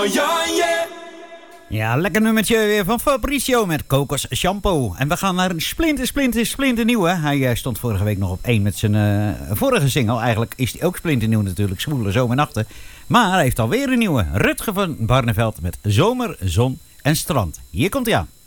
Ja, lekker nummertje weer van Fabrizio met Kokos Shampoo. En we gaan naar een splinter nieuwe. Hij stond vorige week nog op 1 met zijn vorige single. Eigenlijk is hij ook splinternieuw natuurlijk, Zwoele Zomernachten. Maar hij heeft alweer een nieuwe. Rutger van Barneveld met Zomer, Zon en Strand. Hier komt hij aan.